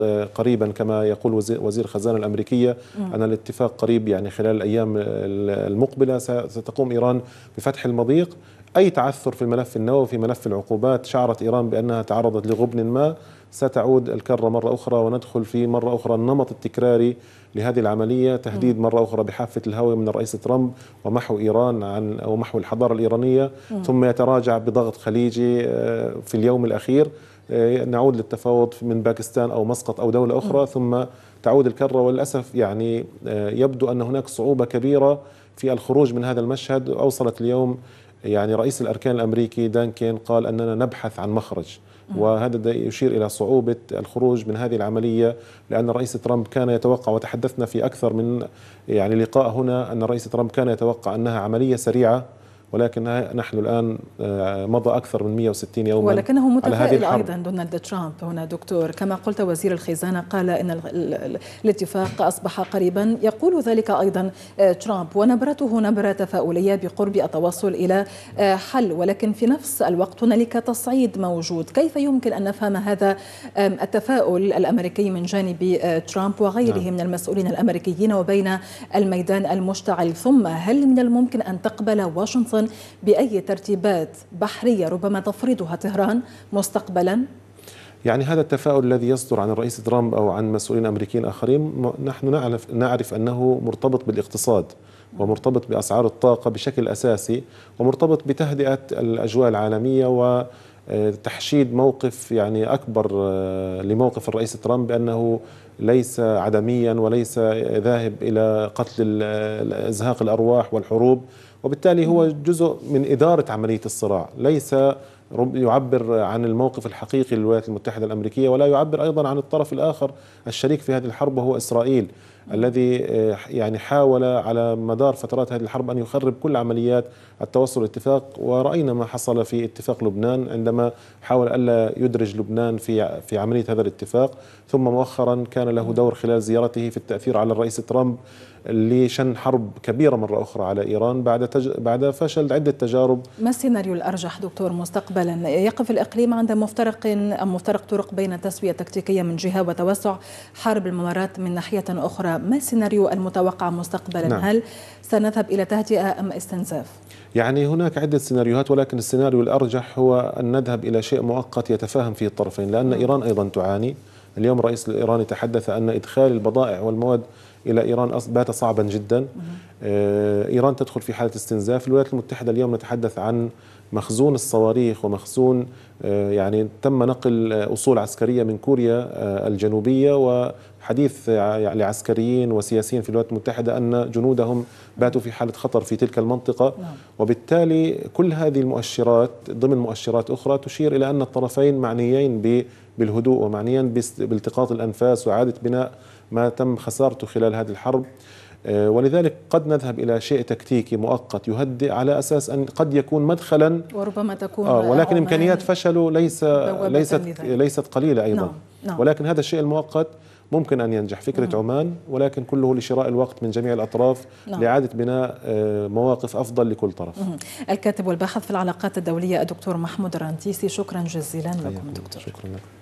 قريبا كما يقول وزير الخزانة الأمريكية أن الاتفاق قريب، يعني خلال الأيام المقبلة ستقوم إيران بفتح المضيق. أي تعثر في الملف النووي، في ملف العقوبات، شعرت إيران بأنها تعرضت لغبن ما، ستعود الكرة مرة أخرى وندخل في مرة أخرى النمط التكراري لهذه العملية، تهديد مرة أخرى بحافة الهوية من الرئيس ترامب ومحو إيران أو محو الحضارة الإيرانية، ثم يتراجع بضغط خليجي في اليوم الأخير، نعود للتفاوض من باكستان أو مسقط أو دولة أخرى، ثم تعود الكرة. وللأسف يعني يبدو أن هناك صعوبة كبيرة في الخروج من هذا المشهد. أوصلت اليوم يعني رئيس الأركان الأمريكي دان كين قال أننا نبحث عن مخرج، وهذا يشير إلى صعوبة الخروج من هذه العملية، لأن الرئيس ترامب كان يتوقع، وتحدثنا في أكثر من يعني لقاء هنا، أن الرئيس ترامب كان يتوقع أنها عملية سريعة، ولكن نحن الآن مضى أكثر من 160 يوما ولكنه متفائل على أيضا دونالد ترامب هنا دكتور. كما قلت وزير الخزانة قال إن الاتفاق أصبح قريبا، يقول ذلك أيضا ترامب، ونبرته نبرة تفاؤلية بقرب التوصل إلى حل، ولكن في نفس الوقت هنالك تصعيد موجود. كيف يمكن أن نفهم هذا التفاؤل الأمريكي من جانب ترامب وغيره من المسؤولين الأمريكيين وبين الميدان المشتعل؟ ثم هل من الممكن أن تقبل واشنطن بأي ترتيبات بحرية ربما تفرضها طهران مستقبلا؟ يعني هذا التفاؤل الذي يصدر عن الرئيس ترامب أو عن مسؤولين أمريكيين آخرين نحن نعرف أنه مرتبط بالاقتصاد، ومرتبط بأسعار الطاقة بشكل أساسي، ومرتبط بتهدئة الأجواء العالمية وتحشيد موقف يعني أكبر لموقف الرئيس ترامب بأنه ليس عدميا وليس ذاهب إلى قتل إزهاق الأرواح والحروب، وبالتالي هو جزء من إدارة عملية الصراع، ليس يعبر عن الموقف الحقيقي للولايات المتحدة الأمريكية، ولا يعبر أيضا عن الطرف الآخر الشريك في هذه الحرب وهو إسرائيل، الذي يعني حاول على مدار فترات هذه الحرب أن يخرب كل عمليات التوصل لاتفاق. ورأينا ما حصل في اتفاق لبنان عندما حاول ألا يدرج لبنان في عملية هذا الاتفاق، ثم مؤخرا كان له دور خلال زيارته في التأثير على الرئيس ترامب لشن حرب كبيرة مرة أخرى على إيران بعد فشل عدة تجارب. ما السيناريو الأرجح دكتور مستقبلا؟ يقف الإقليم عند مفترق طرق بين تسوية تكتيكية من جهة وتوسع حرب الممرات من ناحية أخرى، ما السيناريو المتوقع مستقبلا؟ نعم. هل سنذهب إلى تهدئة أم استنزاف؟ يعني هناك عدة سيناريوهات، ولكن السيناريو الأرجح هو أن نذهب إلى شيء مؤقت يتفاهم فيه الطرفين، لأن إيران أيضا تعاني. اليوم الرئيس الإيراني تحدث أن إدخال البضائع والمواد إلى إيران بات صعبا جدا. إيران تدخل في حالة استنزاف. الولايات المتحدة اليوم نتحدث عن مخزون الصواريخ ومخزون، يعني تم نقل أصول عسكرية من كوريا الجنوبية، وحديث لعسكريين وسياسيين في الولايات المتحدة أن جنودهم باتوا في حالة خطر في تلك المنطقة. وبالتالي كل هذه المؤشرات ضمن مؤشرات أخرى تشير إلى أن الطرفين معنيين بالهدوء ومعنيين بالتقاط الأنفاس وإعادة بناء ما تم خسارته خلال هذه الحرب. ولذلك قد نذهب إلى شيء تكتيكي مؤقت يهدئ على أساس أن قد يكون مدخلا، وربما تكون ولكن إمكانيات فشله ليست قليلة أيضا. نعم. ولكن هذا الشيء المؤقت ممكن أن ينجح. فكرة عمان، ولكن كله لشراء الوقت من جميع الأطراف لإعادة بناء مواقف أفضل لكل طرف. الكاتب والباحث في العلاقات الدولية الدكتور محمود الرنتيسي، شكرا جزيلا لكم دكتور. شكرا لك.